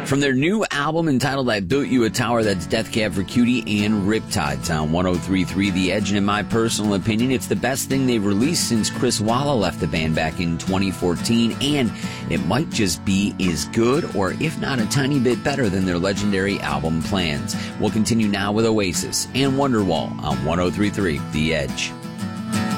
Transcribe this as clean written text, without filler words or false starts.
From their new album entitled I Built You a Tower, that's Death Cab for Cutie and Riptides on 103.3 The Edge. And in my personal opinion, it's the best thing they've released since Chris Walla left the band back in 2014. And it might just be as good, or if not a tiny bit better than their legendary album Plans. We'll continue now with Oasis and Wonderwall on 103.3 The Edge.